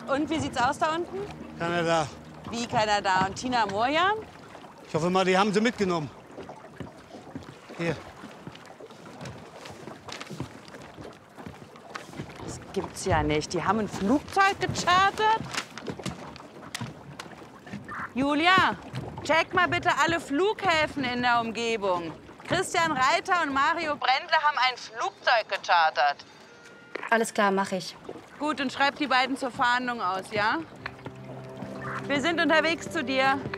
Und wie sieht's aus da unten? Keiner da. Wie, keiner da? Und Tina Morjan? Ich hoffe mal, die haben sie mitgenommen. Hier. Das gibt's ja nicht. Die haben ein Flugzeug gechartert? Julia, check mal bitte alle Flughäfen in der Umgebung. Christian Reiter und Mario Brendle haben ein Flugzeug gechartert. Alles klar, mache ich. Gut, und schreib die beiden zur Fahndung aus, ja? Wir sind unterwegs zu dir.